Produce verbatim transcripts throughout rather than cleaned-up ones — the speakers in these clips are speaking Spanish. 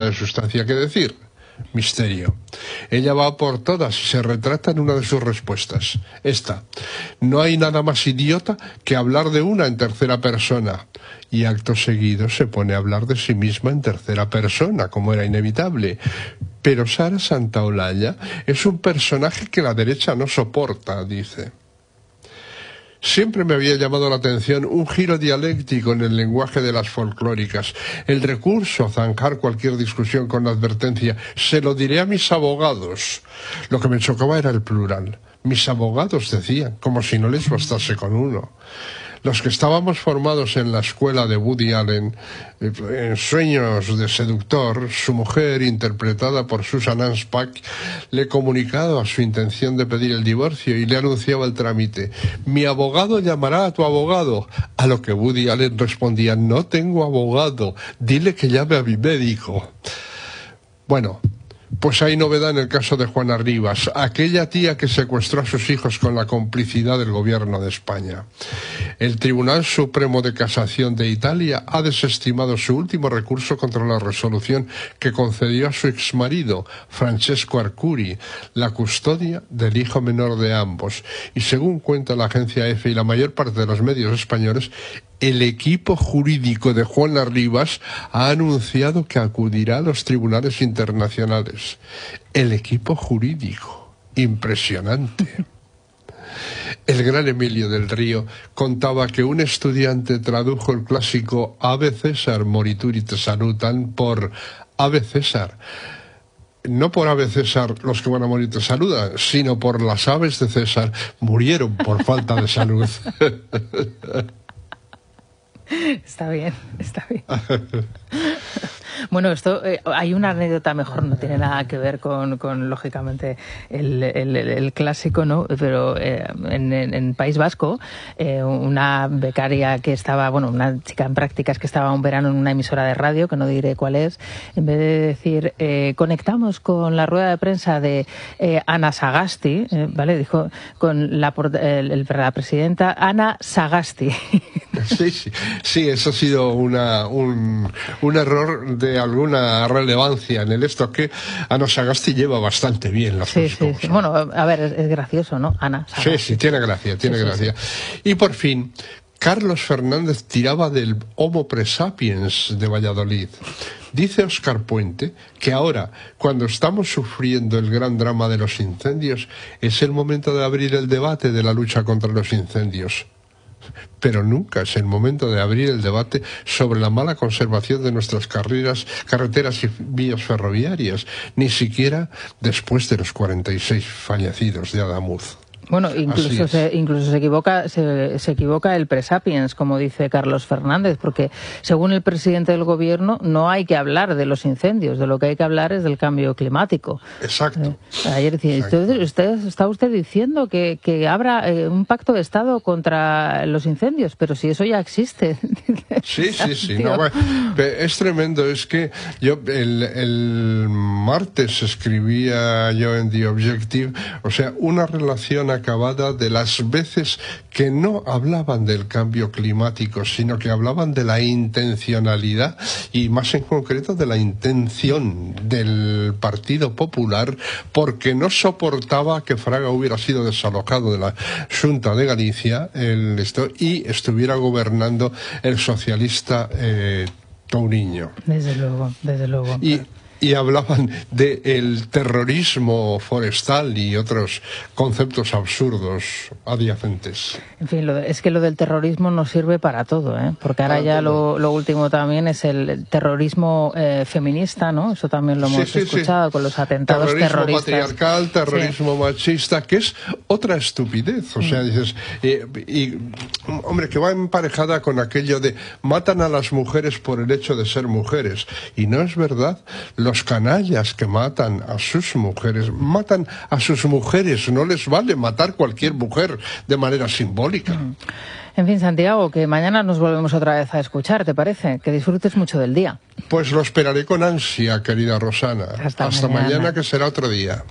de sustancia que decir. Misterio. Ella va por todas y se retrata en una de sus respuestas. Esta: no hay nada más idiota que hablar de una en tercera persona. Y acto seguido se pone a hablar de sí misma en tercera persona, como era inevitable. Pero Sara Santaolalla es un personaje que la derecha no soporta, dice. Siempre me había llamado la atención un giro dialéctico en el lenguaje de las folclóricas, el recurso a zanjar cualquier discusión con la advertencia: se lo diré a mis abogados. Lo que me chocaba era el plural. Mis abogados, decían, como si no les bastase con uno. Los que estábamos formados en la escuela de Woody Allen, en Sueños de seductor, su mujer, interpretada por Susan Anspach, le comunicaba su intención de pedir el divorcio y le anunciaba el trámite. Mi abogado llamará a tu abogado. A lo que Woody Allen respondía: no tengo abogado, dile que llame a mi médico. Bueno, pues hay novedad en el caso de Juana Rivas, aquella tía que secuestró a sus hijos con la complicidad del gobierno de España. El Tribunal Supremo de Casación de Italia ha desestimado su último recurso contra la resolución que concedió a su exmarido, Francesco Arcuri, la custodia del hijo menor de ambos. Y según cuenta la agencia EFE y la mayor parte de los medios españoles, el equipo jurídico de Juana Rivas ha anunciado que acudirá a los tribunales internacionales. El equipo jurídico. Impresionante. El gran Emilio del Río contaba que un estudiante tradujo el clásico Ave César morituri te salutan por Ave César. No por Ave César los que van a morir te saludan, sino por las aves de César murieron por falta de salud. Está bien, está bien. Bueno, esto eh, hay una anécdota mejor, no tiene nada que ver con, con lógicamente, el, el, el clásico, ¿no? Pero eh, en, en, en País Vasco, eh, una becaria que estaba, bueno, una chica en prácticas que estaba un verano en una emisora de radio, que no diré cuál es, en vez de decir, eh, conectamos con la rueda de prensa de eh, Ana Sagasti, eh, ¿vale? Dijo con la, el, el, la presidenta Ana Sagasti. Sí, sí, sí, eso ha sido una, un, un error de alguna relevancia en el esto, que Ana Sagasti lleva bastante bien las sí, cosas. Sí, sí. Bueno, a ver, es, es gracioso, ¿no? Ana Sagasti. Sí, sí, tiene gracia, tiene sí, gracia. Sí, sí. Y por fin, Carlos Fernández tiraba del Homo Presapiens de Valladolid. Dice Óscar Puente que ahora, cuando estamos sufriendo el gran drama de los incendios, es el momento de abrir el debate de la lucha contra los incendios. Pero nunca es el momento de abrir el debate sobre la mala conservación de nuestras carreras, carreteras y vías ferroviarias, ni siquiera después de los cuarenta y seis fallecidos de Adamuz. Bueno, incluso se, incluso se equivoca se, se equivoca el presapiens, como dice Carlos Fernández, porque según el presidente del gobierno no hay que hablar de los incendios, de lo que hay que hablar es del cambio climático. Exacto. Eh, ayer decía, usted, usted, está usted diciendo que, que habrá eh, un pacto de Estado contra los incendios, pero si eso ya existe. Sí, sí, sí. No, bueno, es tremendo, es que yo el, el martes escribía yo en The Objective, o sea, una relación acabada de las veces que no hablaban del cambio climático, sino que hablaban de la intencionalidad y más en concreto de la intención del Partido Popular, porque no soportaba que Fraga hubiera sido desalojado de la Xunta de Galicia el esto, y estuviera gobernando el socialista eh, Touriño. Desde luego, desde luego. Y Y hablaban del terrorismo forestal y otros conceptos absurdos adyacentes. En fin, lo de, es que lo del terrorismo nos sirve para todo, ¿eh? Porque ahora para ya lo, lo último también es el terrorismo eh, feminista, ¿no? Eso también lo hemos sí, sí, escuchado sí. con los atentados terrorismo terroristas. Terrorismo patriarcal, terrorismo sí. machista, que es otra estupidez. O sea, dices, eh, y, hombre, que va emparejada con aquello de matan a las mujeres por el hecho de ser mujeres. Y no es verdad. Los canallas que matan a sus mujeres, matan a sus mujeres, no les vale matar cualquier mujer de manera simbólica. En fin, Santiago, que mañana nos volvemos otra vez a escuchar, ¿te parece? Que disfrutes mucho del día. Pues lo esperaré con ansia, querida Rosana. Hasta, Hasta mañana. mañana, que será otro día.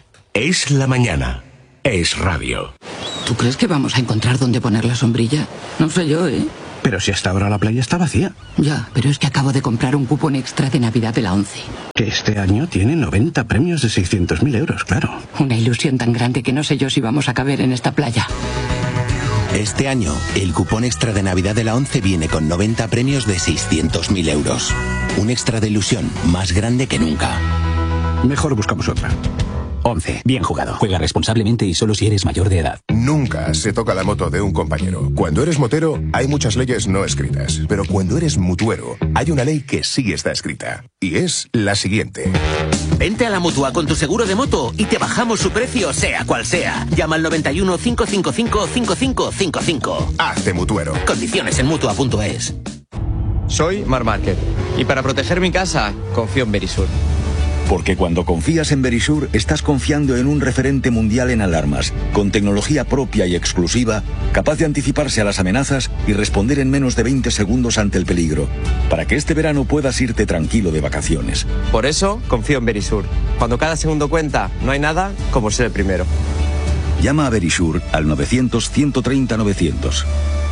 Es la mañana. Es radio. ¿Tú crees que vamos a encontrar dónde poner la sombrilla? No sé yo, ¿eh? Pero si hasta ahora la playa está vacía. Ya, pero es que acabo de comprar un cupón extra de Navidad de la ONCE. Que este año tiene noventa premios de seiscientos mil euros, claro. Una ilusión tan grande que no sé yo si vamos a caber en esta playa. Este año, el cupón extra de Navidad de la ONCE viene con noventa premios de seiscientos mil euros. Un extra de ilusión más grande que nunca. Mejor buscamos otra. ONCE. Bien jugado. Juega responsablemente y solo si eres mayor de edad. Nunca se toca la moto de un compañero. Cuando eres motero, hay muchas leyes no escritas. Pero cuando eres mutuero, hay una ley que sí está escrita. Y es la siguiente. Vente a la Mutua con tu seguro de moto y te bajamos su precio, sea cual sea. Llama al noventa y uno, cinco cinco cinco, cinco cinco cinco cinco. Hazte mutuero. Condiciones en Mutua punto es. Soy Mar Márquez y para proteger mi casa confío en Verisur. Porque cuando confías en Verisur, estás confiando en un referente mundial en alarmas, con tecnología propia y exclusiva, capaz de anticiparse a las amenazas y responder en menos de veinte segundos ante el peligro, para que este verano puedas irte tranquilo de vacaciones. Por eso confío en Verisur. Cuando cada segundo cuenta, no hay nada como ser el primero. Llama a Verisur al novecientos, ciento treinta, novecientos.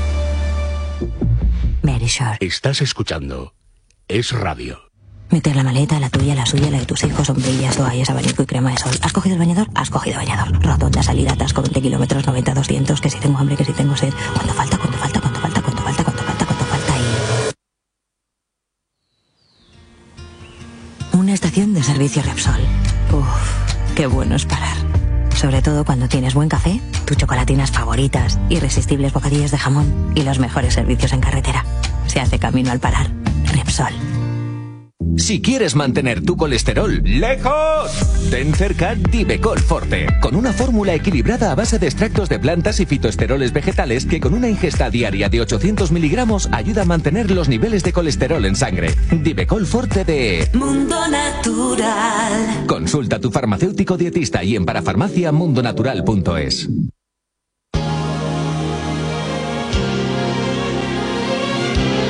Verisur. Estás escuchando Es Radio. Meter la maleta, la tuya, la suya, la de tus hijos, sombrillas, toallas, abanico y crema de sol. ¿Has cogido el bañador? Has cogido bañador. Rotonda, salida, atasco, veinte kilómetros, noventa, doscientos, que si tengo hambre, que si tengo sed. ¿Cuánto falta? ¿Cuánto falta? ¿Cuánto falta? ¿Cuánto falta? ¿Cuánto falta? ¿Cuánto falta? Y... una estación de servicio Repsol. Uff, qué bueno es parar. Sobre todo cuando tienes buen café, tus chocolatinas favoritas, irresistibles bocadillos de jamón y los mejores servicios en carretera. Se hace camino al parar. Repsol. Si quieres mantener tu colesterol lejos, ten cerca Divecol Forte, con una fórmula equilibrada a base de extractos de plantas y fitoesteroles vegetales que con una ingesta diaria de ochocientos miligramos ayuda a mantener los niveles de colesterol en sangre. Divecol Forte de Mundo Natural. Consulta a tu farmacéutico dietista y en parafarmacia mundo natural punto es.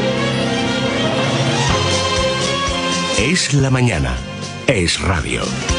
Es la mañana. Es Radio.